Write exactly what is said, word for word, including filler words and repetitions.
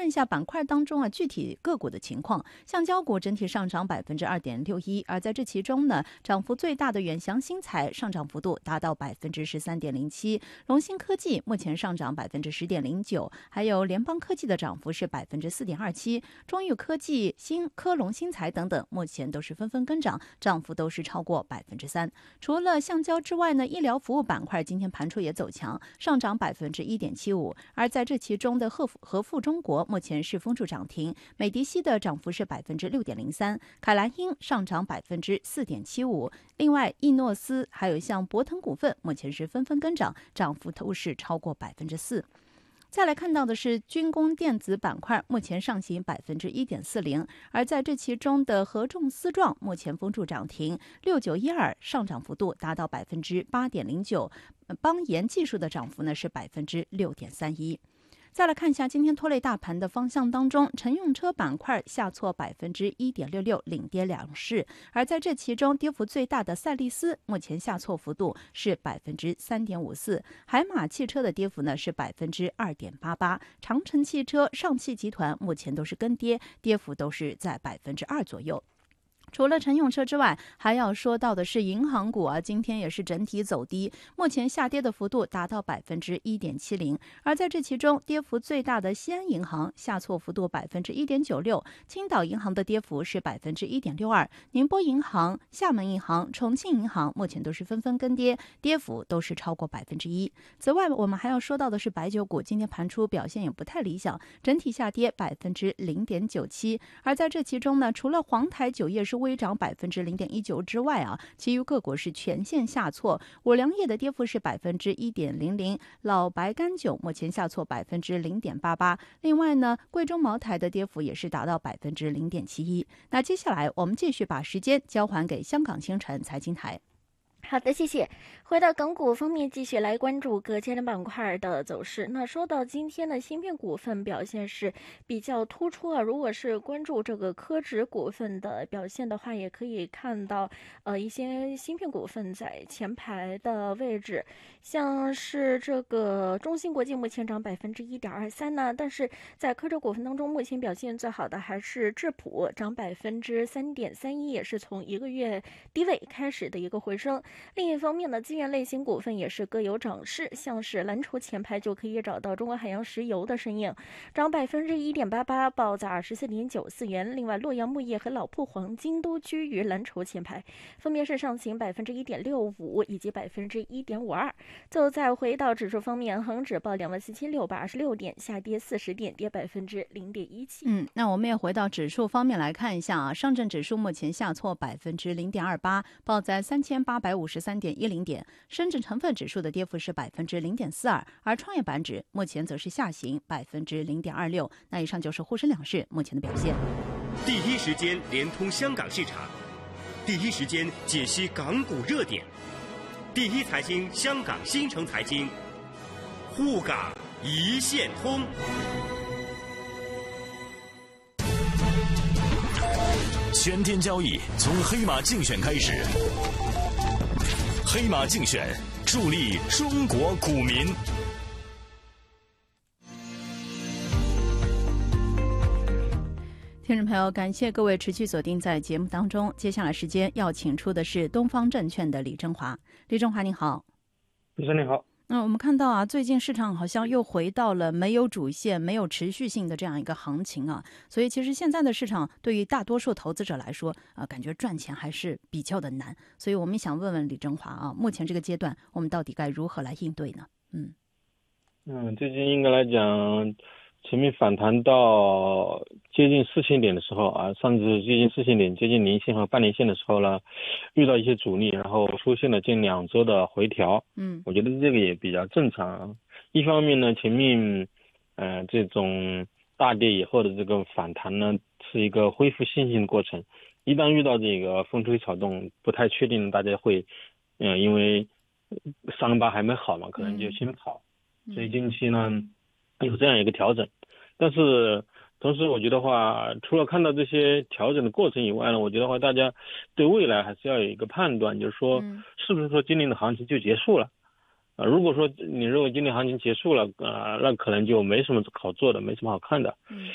看一下板块当中啊具体个股的情况。橡胶股整体上涨百分之二点六一，而在这其中呢，涨幅最大的远翔新材上涨幅度达到百分之十三点零七，龙芯科技目前上涨百分之十点零九，还有联邦科技的涨幅是百分之四点二七，中裕科技、新科龙新材等等，目前都是纷纷跟涨，涨幅都是超过百分之三。除了橡胶之外呢，医疗服务板块今天盘出也走强，上涨百分之一点七五。而在这其中的和和富中国目前是封住涨停，美迪西的涨幅是百分之六点零三，凯莱英上涨百分之四点七五。另外，易诺斯还有像博腾股份目前是纷纷跟涨，涨幅都是超过百分之四。再来看到的是军工电子板块，目前上行百分之一点四零，而在这其中的合众思壮目前封住涨停，六九一二上涨幅度达到百分之八点零九，邦研技术的涨幅呢是百分之六点三一。再来看一下今天拖累大盘的方向当中，乘用车板块下挫百分之一点六六，领跌两市。而在这其中，跌幅最大的赛力斯目前下挫幅度是百分之三点五四，海马汽车的跌幅呢是百分之二点八八，长城汽车、上汽集团目前都是跟跌，跌幅都是在百分之二左右。除了乘用车之外，还要说到的是银行股啊，今天也是整体走低，目前下跌的幅度达到百分之一点七零。而在这其中，跌幅最大的西安银行下挫幅度百分之一点九六，青岛银行的跌幅是百分之一点六二，宁波银行、厦门银行、重庆银行目前都是纷纷跟跌，跌幅都是超过百分之一。此外，我们还要说到的是白酒股，今天盘出表现也不太理想，整体下跌百分之零点九七。而在这其中呢，除了黄台酒业是微涨百分之零点一九之外啊，其余个股是全线下挫。五粮液的跌幅是百分之一点零零，老白干酒目前下挫百分之零点八八。另外呢，贵州茅台的跌幅也是达到百分之零点七一。那接下来我们继续把时间交还给香港星辰财经台。 好的，谢谢。回到港股方面，继续来关注各家的板块的走势。那说到今天的芯片股份表现是比较突出啊，如果是关注这个科指股份的表现的话，也可以看到呃一些芯片股份在前排的位置，像是这个中芯国际目前涨百分之一点二三呢，但是在科指股份当中，目前表现最好的还是智普，涨百分之三点三一，也是从一个月低位开始的一个回升。另一方面呢，资源类型股份也是各有涨势，像是蓝筹前排就可以找到中国海洋石油的身影，涨百分之一点八八，报在二十四点九四元。另外，洛阳钼业和老铺黄金都居于蓝筹前排，分别是上行百分之一点六五以及百分之一点五二。最后再回到指数方面，恒指报两万四千六百二十六点，下跌四十点，跌百分之零点一七。 嗯，那我们也回到指数方面来看一下啊，上证指数目前下挫百分之零点二八，报在三千八百五十三点一零点。深圳成分指数的跌幅是百分之零点四二，而创业板指目前则是下行百分之零点二六。那以上就是沪深两市目前的表现。 第一时间连通香港市场，第一时间解析港股热点，第一财经香港新城财经，沪港一线通。 全天交易从黑马竞选开始，黑马竞选助力中国股民。 听众朋友，感谢各位持续锁定在节目当中。接下来时间要请出的是东方证券的李振华。李振华您好。 主持人你好。 嗯，我们看到啊，最近市场好像又回到了没有主线、没有持续性的这样一个行情啊，所以其实现在的市场对于大多数投资者来说啊、呃，感觉赚钱还是比较的难。所以我们想问问李振华啊，目前这个阶段我们到底该如何来应对呢？嗯嗯，最近应该来讲，前面反弹到接近四千点的时候啊，甚至接近四千点、接近年线和半年线的时候呢，遇到一些阻力，然后出现了近两周的回调。 嗯， 我觉得这个也比较正常。一方面呢，前面呃这种大跌以后的这个反弹呢，是一个恢复信心的过程。一旦遇到这个风吹草动，不太确定，大家会嗯、呃，因为伤疤还没好嘛，可能就先跑。嗯、所以近期呢有这样一个调整。但是同时我觉得话，除了看到这些调整的过程以外呢，我觉得话大家对未来还是要有一个判断，就是说是不是说今年的行情就结束了。呃，如果说你认为今年行情结束了，呃，那可能就没什么好做的，没什么好看的。